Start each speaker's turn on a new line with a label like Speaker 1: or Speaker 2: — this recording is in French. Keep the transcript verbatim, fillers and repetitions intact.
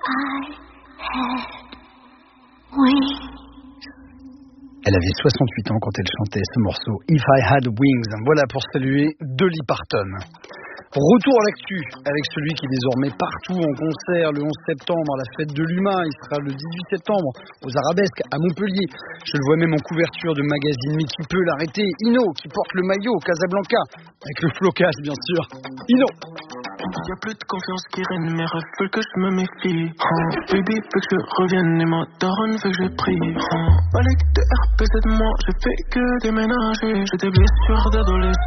Speaker 1: I had wings.
Speaker 2: Elle avait soixante-huit ans quand elle chantait ce morceau If I Had Wings. Voilà pour saluer Dolly Parton. Retour à l'actu avec celui qui est désormais partout en concert le onze septembre à la fête de l'Humain. Il sera le dix-huit septembre aux Arabesques à Montpellier. Je le vois même en couverture de magazine. Mais qui peut l'arrêter? Ino qui porte le maillot Casablanca avec le flocage bien sûr. Ino.
Speaker 3: Y'a plus de confiance qui règne, mes rêves veulent que je me méfie. Oh, baby veut que je revienne et ma daronne veut que je prie. Oh, Malik de R P Z, moi j'ai fait que déménager. J'ai des blessures d'adolescent.